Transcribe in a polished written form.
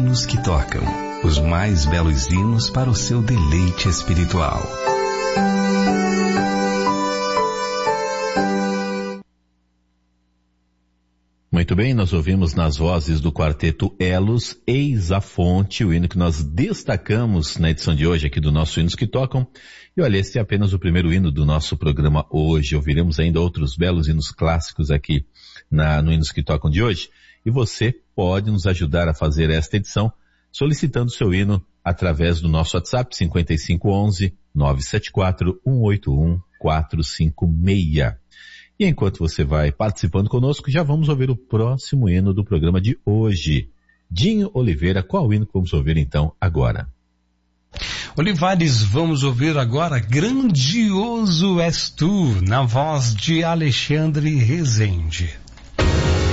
hinos que tocam, os mais belos hinos para o seu deleite espiritual. Muito bem, nós ouvimos nas vozes do quarteto Elos, Eis a Fonte, o hino que nós destacamos na edição de hoje aqui do nosso Hinos que Tocam. E olha, esse é apenas o primeiro hino do nosso programa hoje. Ouviremos ainda outros belos hinos clássicos aqui no Hinos que Tocam de hoje. E você pode nos ajudar a fazer esta edição solicitando seu hino através do nosso WhatsApp 5511-974-181-456. E enquanto você vai participando conosco, já vamos ouvir o próximo hino do programa de hoje. Dinho Oliveira, qual hino que vamos ouvir então agora? Olivares, vamos ouvir agora Grandioso És Tu, na voz de Alexandre Rezende.